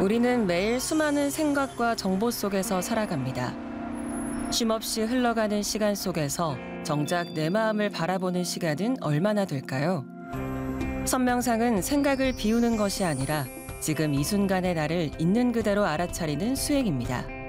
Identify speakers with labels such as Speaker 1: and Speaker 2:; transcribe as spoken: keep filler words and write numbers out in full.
Speaker 1: 우리는 매일 수많은 생각과 정보 속에서 살아갑니다. 쉼없이 흘러가는 시간 속에서 정작 내 마음을 바라보는 시간은 얼마나 될까요? 선명상은 생각을 비우는 것이 아니라 지금 이 순간의 나를 있는 그대로 알아차리는 수행입니다.